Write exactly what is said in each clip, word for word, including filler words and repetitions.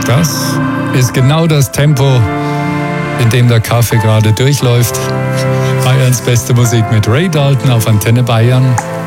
Das ist genau das Tempo, in dem der Kaffee gerade durchläuft. Bayerns beste Musik mit Ray Dalton auf Antenne Bayern.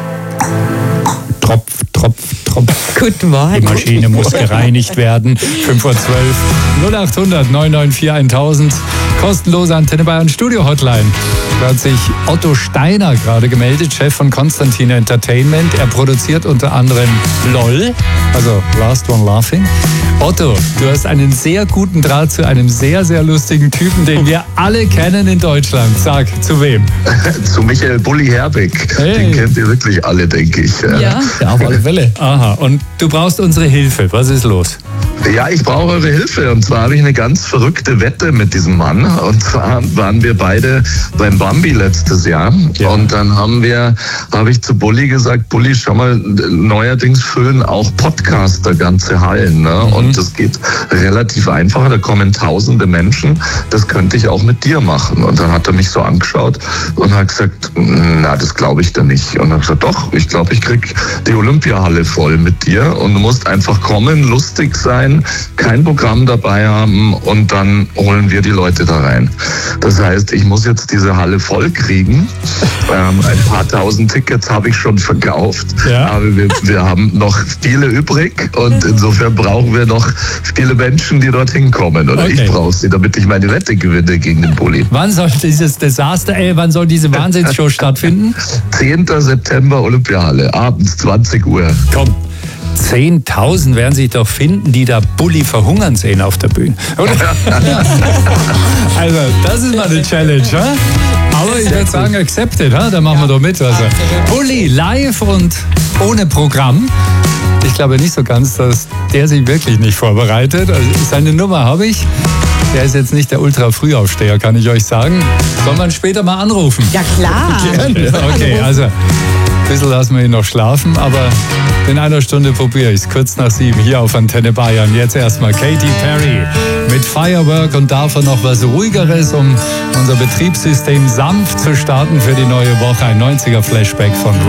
Tropf, Tropf, Tropf. Guten Morgen. Die Maschine muss gereinigt werden. fünf Uhr zwölf, null acht hundert neun neun vier tausend. Kostenlose Antenne Bayern Studio Hotline. Da hat sich Otto Steiner gerade gemeldet, Chef von Konstantin Entertainment. Er produziert unter anderem LOL, also Last One Laughing. Otto, du hast einen sehr guten Draht zu einem sehr, sehr lustigen Typen, den wir alle kennen in Deutschland. Sag, zu wem? Zu Michael Bulli Herbig. Hey. Den kennt ihr wirklich alle, denke ich. Ja. Ja, auf alle Fälle. Aha, und du brauchst unsere Hilfe. Was ist los? Ja, ich brauche eure Hilfe. Und zwar habe ich eine ganz verrückte Wette mit diesem Mann. Und zwar waren wir beide beim Bambi letztes Jahr. Ja. Und dann haben wir, habe ich zu Bulli gesagt, Bulli, schau mal, neuerdings füllen auch Podcaster ganze Hallen. Ne? Mhm. Und das geht relativ einfach. Da kommen tausende Menschen. Das könnte ich auch mit dir machen. Und dann hat er mich so angeschaut und hat gesagt, na, das glaube ich da nicht. Und dann habe ich gesagt, doch, ich glaube, ich krieg die Olympiahalle voll mit dir. Und du musst einfach kommen, lustig sein, kein Programm dabei haben und dann holen wir die Leute da rein. Das heißt, ich muss jetzt diese Halle voll kriegen. Ähm, ein paar tausend Tickets habe ich schon verkauft, Ja. aber wir, wir haben noch viele übrig und insofern brauchen wir noch viele Menschen, die dorthin kommen. Oder Okay. ich brauche sie, damit ich meine Wette gewinne gegen den Bulli. Wann soll dieses Desaster, ey, wann soll diese Wahnsinnsshow stattfinden? zehnten September Olympiahalle, abends zwanzig Uhr. Komm. zehntausend werden sich doch finden, die da Bulli verhungern sehen auf der Bühne. Oder? Also, das ist mal eine Challenge, ha? Aber ich würde sagen, accepted, ha? Da machen wir doch mit. Also, Bulli live und ohne Programm. Ich glaube nicht so ganz, dass der sich wirklich nicht vorbereitet. Also, seine Nummer habe ich. Der ist jetzt nicht der Ultra-Frühaufsteher, kann ich euch sagen. Soll man später mal anrufen? Ja, klar. Okay, also ein bisschen lassen wir ihn noch schlafen, aber in einer Stunde probiere ich es. Kurz nach sieben hier auf Antenne Bayern. Jetzt erstmal Katy Perry mit Firework und davon noch was Ruhigeres, um unser Betriebssystem sanft zu starten für die neue Woche. Ein neunziger Flashback von